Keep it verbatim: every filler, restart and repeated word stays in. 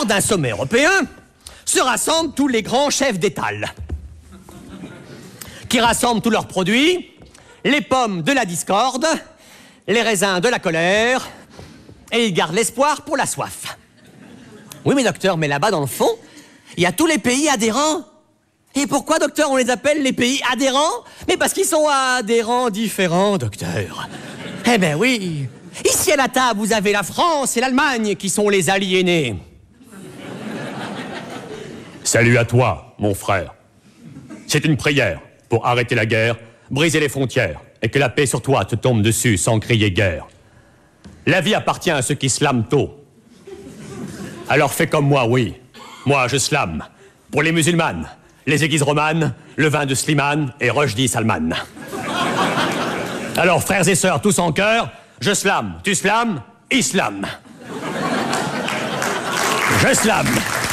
d'un sommet européen se rassemblent tous les grands chefs d'étal, qui rassemblent tous leurs produits, les pommes de la discorde, les raisins de la colère, et ils gardent l'espoir pour la soif. Oui, mais docteur, mais là-bas, dans le fond, il y a tous les pays adhérents. Et pourquoi, docteur, on les appelle les pays adhérents? Mais parce qu'ils sont adhérents différents, docteur. Eh ben oui. Ici à la table, vous avez la France et l'Allemagne qui sont les aliénés. Salut à toi, mon frère. C'est une prière pour arrêter la guerre, briser les frontières et que la paix sur toi te tombe dessus sans crier guerre. La vie appartient à ceux qui slament tôt. Alors fais comme moi, oui. Moi, je slame. Pour les musulmanes, les églises romanes, le vin de Slimane et Rushdie Salman. Alors, frères et sœurs, tous en chœur, je slame, tu slames, islam. Je slame.